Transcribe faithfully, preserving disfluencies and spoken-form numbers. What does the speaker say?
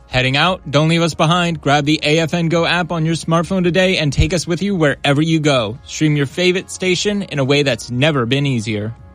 Heading out? Don't leave us behind. Grab the A F N Go app on your smartphone today and take us with you wherever you go. Stream your favorite station in a way that's never been easier.